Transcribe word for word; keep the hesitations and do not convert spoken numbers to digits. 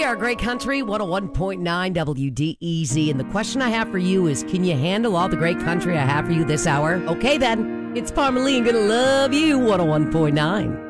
are Great Country, one oh one point nine W D E Z. And the question I have for you is, can you handle all the great country I have for you this hour? Okay, then. It's Parmalee, gonna love you, one oh one point nine.